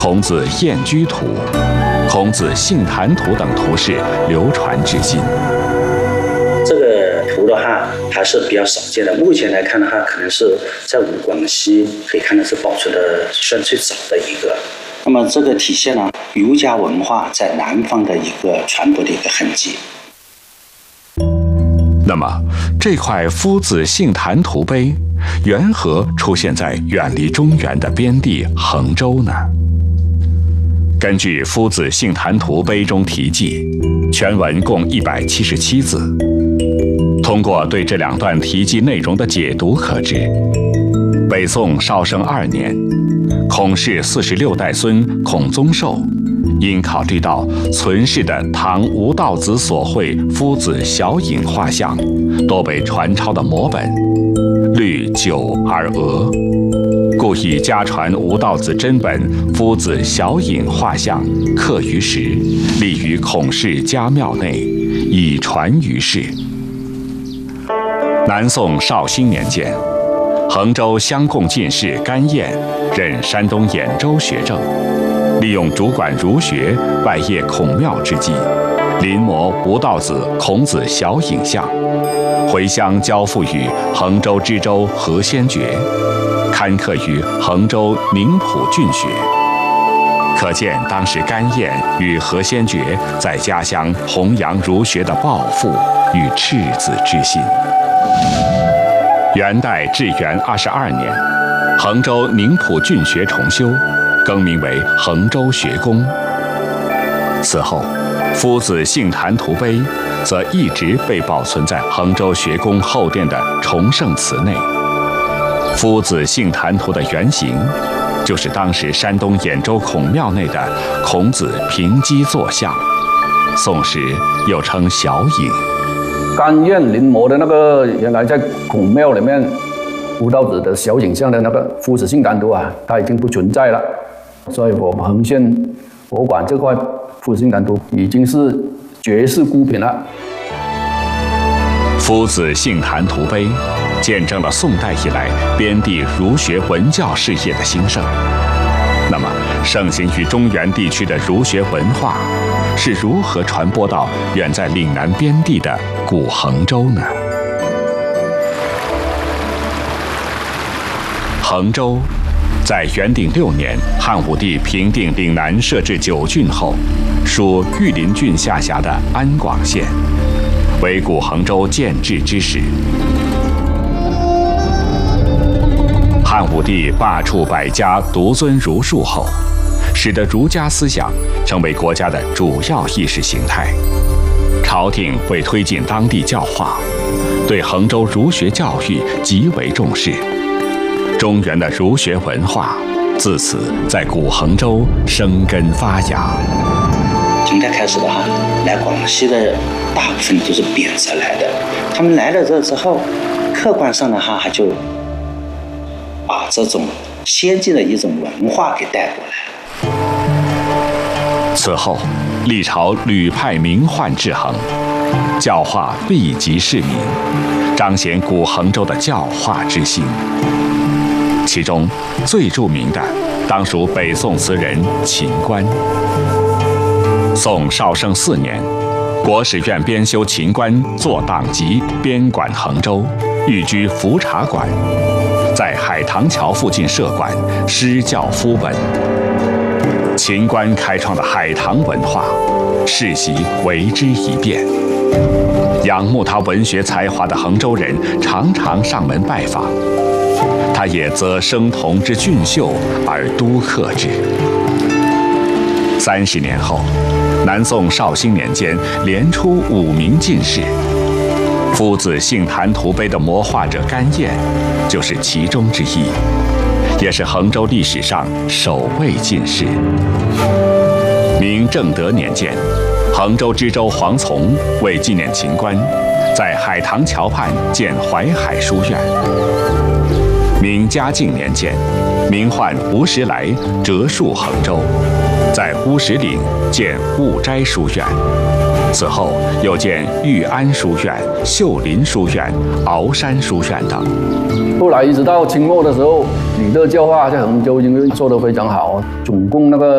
孔子宴居图、孔子杏坛图等图式流传至今。 这个图的话还是比较少见的，目前来看的话，可能是在广西可以看到是保存的算最早的一个。那么这个体现了儒家文化在南方的一个传播的一个痕迹。 那么，这块夫子杏坛图碑缘何出现在远离中原的边地衡州呢？根据夫子杏坛图碑中题记，全文共177字。通过对这两段题记内容的解读可知，北宋绍圣2年，孔氏46代孙孔宗寿因考虑到存世的唐吴道子所绘夫子小影画像多被传抄的摹本虑久而讹，故意家传吴道子真本夫子小影画像刻于石，立于孔氏家庙内，以传于世。南宋绍兴年间，衡州乡贡进士甘彦任山东兖州学政，利用主管儒学、拜谒孔庙之际，临摹吴道子、孔子小影像，回乡交付于衡州知州何先觉，刊刻于衡州宁浦郡学。可见当时甘彦与何先觉在家乡弘扬儒学的抱负与赤子之心。元代至元22年，衡州宁浦郡学重修，更名为衡州学宫。此后，夫子杏坛图碑则一直被保存在衡州学宫后殿的崇圣祠内。夫子杏坛图的原型，就是当时山东兖州孔庙内的孔子平基坐像，宋时又称小影。 甘彦临摹的那个原来在孔庙里面吴道子的小影像的那个夫子杏坛图啊，它已经不存在了，所以我们衡县博物馆这块夫子杏坛图已经是绝世孤品了。 夫子杏坛图碑见证了宋代以来边地儒学文教事业的兴盛。那么，盛行于中原地区的儒学文化是如何传播到远在岭南边地的古衡州呢？衡州在元鼎6年汉武帝平定岭南设置9郡后，属玉林郡下辖的安广县，为古衡州建制之始。汉武帝罢黜百家，独尊儒术后，使得儒家思想成为国家的主要意识形态。朝廷为推进当地教化，对衡州儒学教育极为重视。中原的儒学文化自此在古衡州生根发芽。 秦代开始的话，来广西的大部分都是贬谪来的，他们来了这之后，客观上的话还就把这种先进的一种文化给带过来了。 此后，历朝屡派名宦至衡，教化利及市民，彰显古衡州的教化之心。其中最著名的当属北宋词人秦观。宋绍圣4年，国史院编修秦观作党籍，编管衡州，寓居福茶馆，在海棠桥附近设馆，施教夫文。秦观开创的海棠文化，世袭为之一变。仰慕他文学才华的衡州人常常上门拜访，他也择生童之俊秀而督刻之。30年后，南宋绍兴年间连出5名进士，夫子杏坛图碑的摹画者甘彦就是其中之一，也是衡州历史上首位进士。明正德年间，衡州知州黄从为纪念秦观，在海棠桥畔建淮海书院。明嘉靖年间，名宦吴时来折戍衡州，在乌石岭建雾斋书院。此后又建玉安书院、秀林书院、鳌山书院等。 后来一直到清末的时候，李乐教化在衡州因为做得非常好，总共那个